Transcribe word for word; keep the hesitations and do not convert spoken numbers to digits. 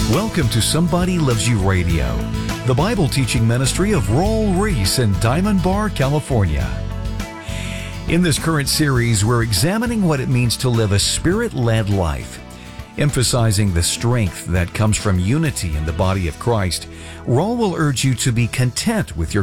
Welcome to Somebody Loves You Radio, the Bible teaching ministry of Raul Ries in Diamond Bar, California. In this current series, we're examining what it means to live a Spirit-led life. Emphasizing the strength that comes from unity in the body of Christ, Raul will urge you to be content with your